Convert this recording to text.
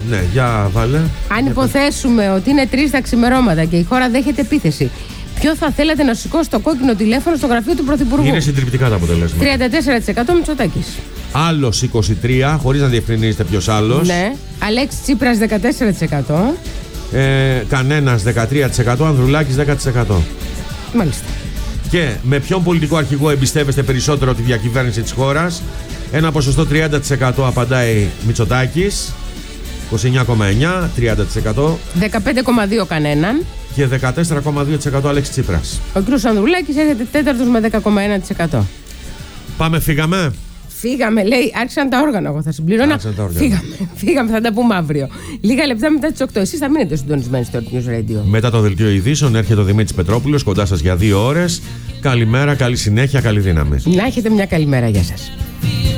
Ναι, για βάλε. Αν υποθέσουμε ότι είναι 3 τα ξημερώματα και η χώρα δέχεται επίθεση, ποιο θα θέλατε να σηκώσει το κόκκινο τηλέφωνο στο γραφείο του Πρωθυπουργού? Είναι συντριπτικά τα αποτελέσματα. 34% Μητσοτάκης. Άλλος 23%, χωρίς να διευκρινίζετε ποιος άλλος. Ναι. Αλέξης Τσίπρας 14%. Κανένας 13%, Ανδρουλάκης 10%. Μάλιστα. Και με ποιον πολιτικό αρχηγό εμπιστεύεστε περισσότερο τη διακυβέρνηση της χώρας? Ένα ποσοστό 30% απαντάει Μητσοτάκης, 29,9%, 30%. 15,2% κανέναν. Και 14,2% Αλέξης Τσίπρας. Ο κ. Ανδρουλάκης έρχεται τέταρτος με 10,1%. Πάμε, φύγαμε. Φύγαμε, λέει, άρχισαν τα όργανα. Εγώ θα συμπληρώνω. Φύγαμε, θα τα πούμε αύριο. Λίγα λεπτά μετά τις 8. Εσείς θα μείνετε συντονισμένοι στο News Radio. Μετά το δελτίο ειδήσεων έρχεται ο Δημήτρης Πετρόπουλος κοντά σας για 2 ώρες. Καλημέρα, καλή συνέχεια, καλή δύναμη. Να έχετε μια καλή μέρα, γεια σας.